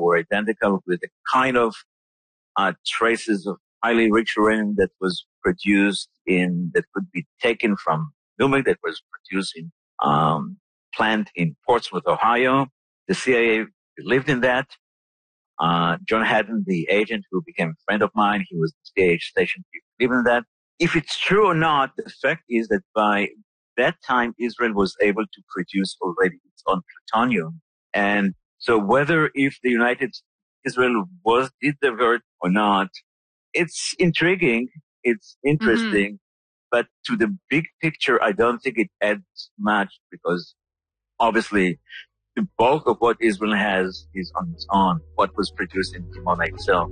were identical with the kind of traces of highly rich uranium that was produced that could be taken from NUMEC that was produced in plant in Portsmouth, Ohio. The CIA believed in that. John Haddon, the agent who became a friend of mine, he was the CIA station chief, believed in that. If it's true or not, the fact is that by that time, Israel was able to produce already its own plutonium. And so whether if the Israel did divert or not, it's intriguing, it's interesting, but to the big picture, I don't think it adds much because obviously the bulk of what Israel has is on its own, what was produced in Dimona itself.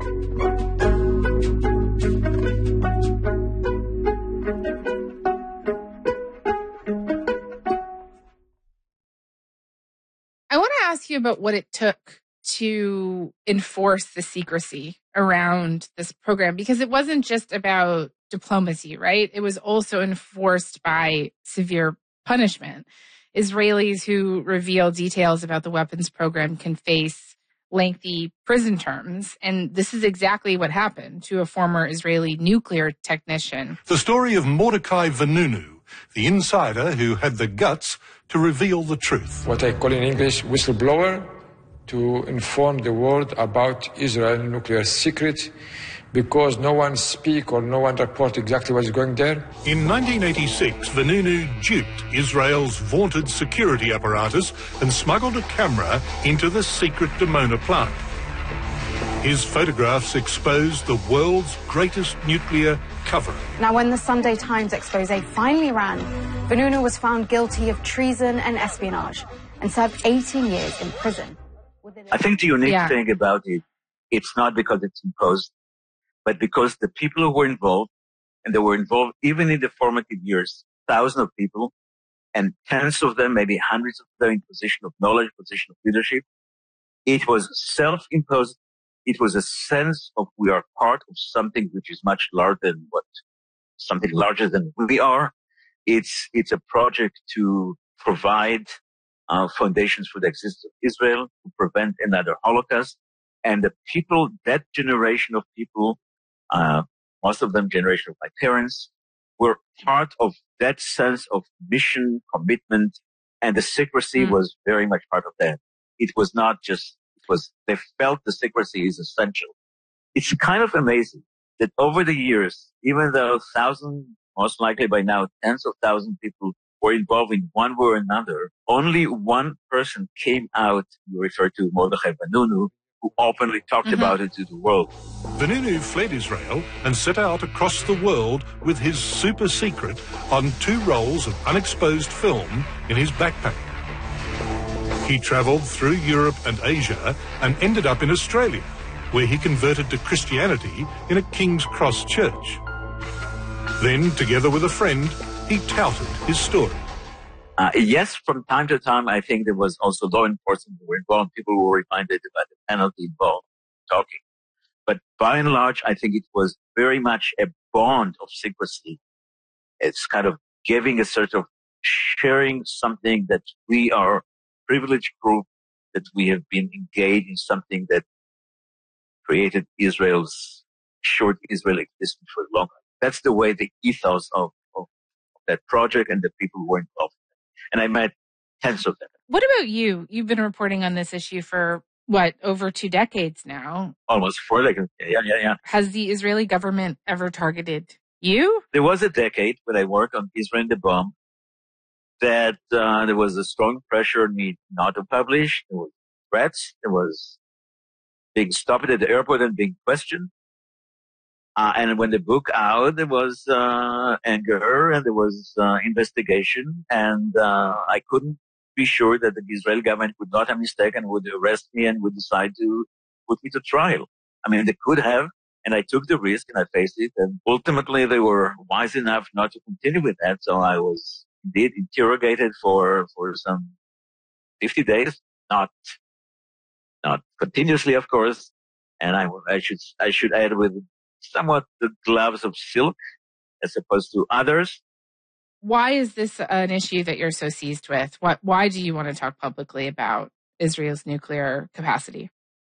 I want to ask you about what it took to enforce the secrecy around this program, because it wasn't just about diplomacy, right? It was also enforced by severe punishment. Israelis who reveal details about the weapons program can face lengthy prison terms. And this is exactly what happened to a former Israeli nuclear technician. The story of Mordecai Vanunu, the insider who had the guts to reveal the truth. What I call in English whistleblower, to inform the world about Israel nuclear secret, because no one speak or no one report exactly what's going there. In 1986, Vanunu duped Israel's vaunted security apparatus and smuggled a camera into the secret Dimona plant. His photographs exposed the world's greatest nuclear cover. Now, when the Sunday Times expose finally ran, Vanunu was found guilty of treason and espionage and served 18 years in prison. I think the unique thing about it, it's not because it's imposed, but because the people who were involved, and they were involved even in the formative years, thousands of people, and tens of them, maybe hundreds of them in position of knowledge, position of leadership, it was self-imposed. It was a sense of we are part of something which is much larger than we are. It's a project to provide foundations for the existence of Israel, to prevent another Holocaust. And the people, that generation of people, most of them generation of my parents, were part of that sense of mission, commitment, and the secrecy was very much part of that. It was not just, they felt the secrecy is essential. It's kind of amazing that over the years, even though thousands, most likely by now, tens of thousands of people were involved in one way or another, only one person came out, you refer to Mordechai Vanunu, who openly talked about it to the world. Vanunu fled Israel and set out across the world with his super secret on 2 rolls of unexposed film in his backpack. He travelled through Europe and Asia and ended up in Australia, where he converted to Christianity in a King's Cross church. Then, together with a friend, he touted his story. Yes, from time to time, I think there was also law enforcement who were involved. People were reminded about the penalty involved in talking. But by and large, I think it was very much a bond of secrecy. It's kind of giving a sort of sharing something that we are a privileged group, that we have been engaged in something that created Israel's short Israel existence for a long time. That's the way the ethos of that project and the people who were involved. And I met tens of them. What about you? You've been reporting on this issue for, over 2 decades now? Almost 4 decades. Yeah. Has the Israeli government ever targeted you? There was a decade when I worked on Israel and the bomb that there was a strong pressure on me not to publish. There was threats. There was being stopped at the airport and being questioned. And when the book out, there was anger and there was investigation, and I couldn't be sure that the Israeli government would not have mistaken, would arrest me and would decide to put me to trial. I mean, they could have, and I took the risk and I faced it, and ultimately they were wise enough not to continue with that. So I was indeed interrogated for some 50 days, not continuously, of course, and I should add with somewhat the gloves of silk as opposed to others. Why is this an issue that you're so seized with? Why do you want to talk publicly about Israel's nuclear capacity?